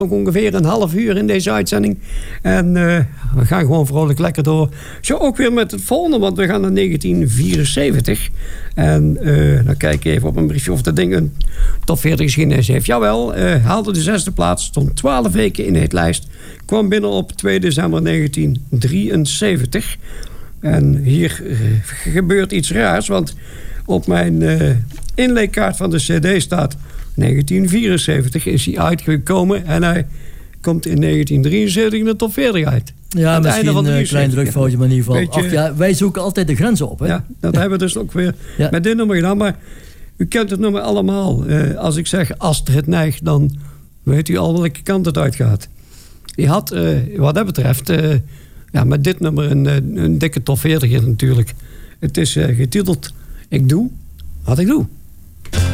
Nog ongeveer een half uur in deze uitzending. En we gaan gewoon vrolijk lekker door. Zo ook weer met het volgende, want we gaan naar 1974. En dan kijk ik even op een briefje of dat ding een top 40 geschiedenis heeft. Jawel, haalde de 6e plaats, stond 12 weken in de hitlijst. Kwam binnen op 2 december 1973. En hier gebeurt iets raars, want op mijn inleekaart van de cd staat 1974 is hij uitgekomen en hij komt in 1973 in de top 40 uit. Ja, misschien een klein drukfoutje, maar in ieder geval. Ach, wij zoeken altijd de grenzen op. Hè? Ja, dat hebben we dus ook weer met dit nummer gedaan. Maar u kent het nummer allemaal. Als ik zeg Astrid neigt, dan weet u al welke kant het uitgaat. Je had, wat dat betreft, met dit nummer een dikke top 40 natuurlijk. Het is getiteld Ik doe wat ik doe.